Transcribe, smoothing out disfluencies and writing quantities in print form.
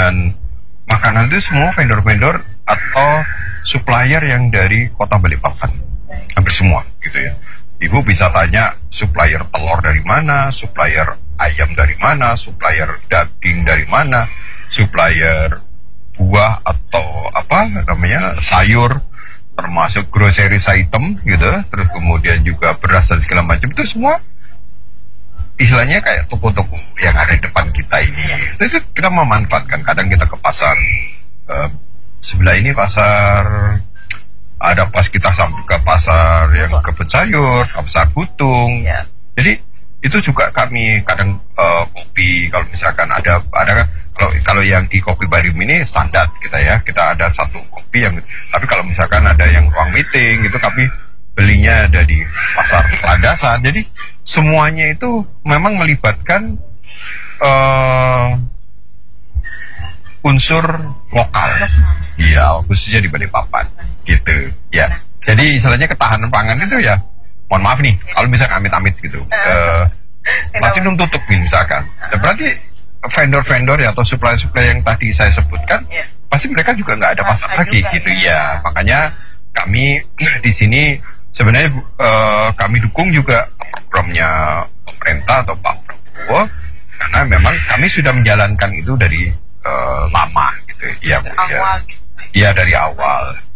dengan makanan itu semua vendor-vendor atau supplier yang dari kota Balikpapan, hampir semua gitu ya. Ibu bisa tanya supplier telur dari mana, supplier ayam dari mana, supplier daging dari mana, supplier buah atau apa namanya sayur, termasuk grocery item gitu, terus kemudian juga beras dan segala macam, itu semua istilahnya kayak toko-toko yang ada di depan kita ini. Itu kita memanfaatkan. Kadang kita ke pasar sebelah ini pasar, ada pas kita sampai ke pasar yang kebun sayur, ke pasar Butung. Jadi itu juga kami kadang kopi, kalau misalkan ada kan, kalau yang di Kopi Barium ini standar kita ya, kita ada satu kopi yang, tapi kalau misalkan ada yang ruang meeting itu kami belinya ada di pasar Landasan. Jadi semuanya itu memang melibatkan unsur lokal. Iya, khususnya di Balikpapan gitu ya. Jadi istilahnya ketahanan pangan itu ya, mohon maaf nih kalau misalkan amit-amit gitu platinum tutup nih misalkan, berarti vendor-vendor ya atau supplier-supplier yang tadi saya sebutkan pasti mereka juga nggak ada pasar lagi gitu ya. Makanya kami di sini sebenarnya kami dukung juga programnya pemerintah atau Pak Prabowo, karena memang kami sudah menjalankan itu dari lama gitu ya. Iya dari awal.